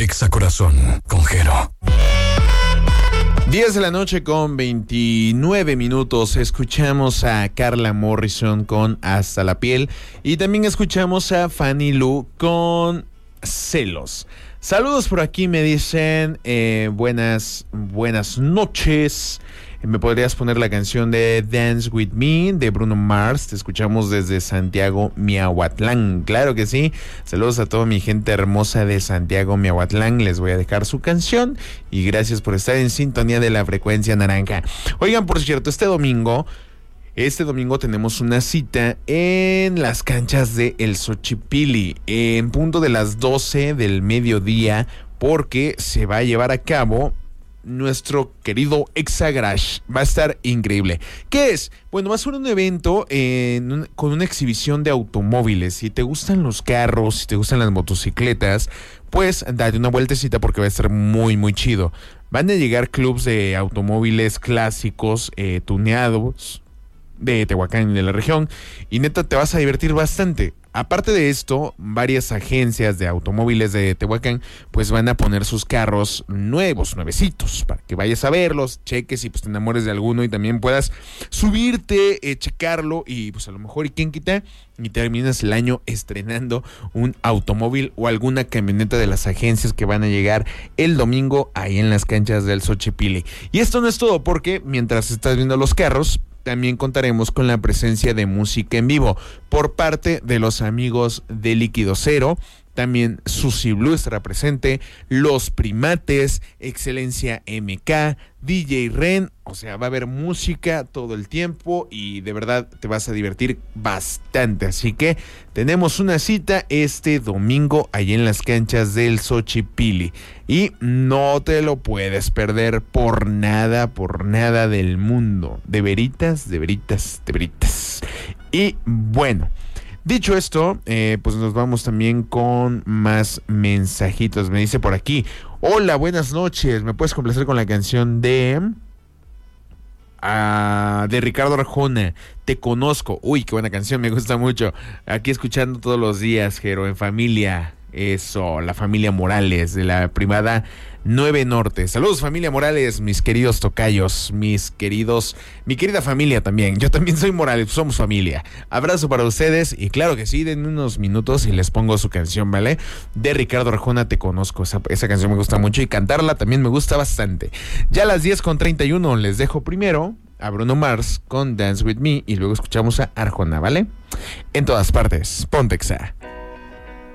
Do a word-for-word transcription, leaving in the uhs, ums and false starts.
Exa Corazón con Jero. diez de la noche con veintinueve minutos. Escuchamos a Carla Morrison con Hasta la piel. Y también escuchamos a Fanny Lu con Celos. Saludos por aquí, me dicen eh, buenas, buenas noches. ¿Me podrías poner la canción de Dance With Me de Bruno Mars? Te escuchamos desde Santiago, Miahuatlán. Claro que sí. Saludos a toda mi gente hermosa de Santiago, Miahuatlán. Les voy a dejar su canción. Y gracias por estar en sintonía de la frecuencia naranja. Oigan, por cierto, este domingo... Este domingo tenemos una cita en las canchas de El Xochipilli, en punto de las doce del mediodía, porque se va a llevar a cabo nuestro querido Exa Garage. Va a estar increíble. ¿Qué es? Bueno, va a ser un evento en un, con una exhibición de automóviles. Si te gustan los carros, si te gustan las motocicletas, pues date una vueltecita porque va a estar muy, muy chido. Van a llegar clubs de automóviles clásicos, eh, tuneados, de Tehuacán y de la región, y neta te vas a divertir bastante. Aparte de esto, varias agencias de automóviles de Tehuacán pues van a poner sus carros nuevos, nuevecitos, para que vayas a verlos, cheques y pues te enamores de alguno y también puedas subirte, eh, checarlo y pues a lo mejor, y quién quita, y terminas el año estrenando un automóvil o alguna camioneta de las agencias que van a llegar el domingo ahí en las canchas del Xochipilli. Y esto no es todo, porque mientras estás viendo los carros, también contaremos con la presencia de música en vivo por parte de los amigos de Líquido Cero. También Susi Blue estará presente, Los Primates, Excelencia M K, D J Ren. O sea, va a haber música todo el tiempo y de verdad te vas a divertir bastante. Así que tenemos una cita este domingo ahí en las canchas del Xochipilli. Y no te lo puedes perder por nada, por nada del mundo. De veritas, de veritas, de veritas. Y bueno, dicho esto, eh, pues nos vamos también con más mensajitos. Me dice por aquí: hola, buenas noches. ¿Me puedes complacer con la canción de... Uh, de Ricardo Arjona, Te Conozco? Uy, qué buena canción, me gusta mucho. Aquí escuchando todos los días, Jero, en familia. Eso, la familia Morales de la privada nueve Norte. Saludos, familia Morales, mis queridos tocayos, mis queridos, mi querida familia también. Yo también soy Morales, somos familia. Abrazo para ustedes y claro que sí, den unos minutos y les pongo su canción, ¿vale? De Ricardo Arjona, Te Conozco. Esa, esa canción me gusta mucho y cantarla también me gusta bastante. Ya a las diez con treinta y uno les dejo primero a Bruno Mars con Dance With Me y luego escuchamos a Arjona, ¿vale? En todas partes, ponte Exa.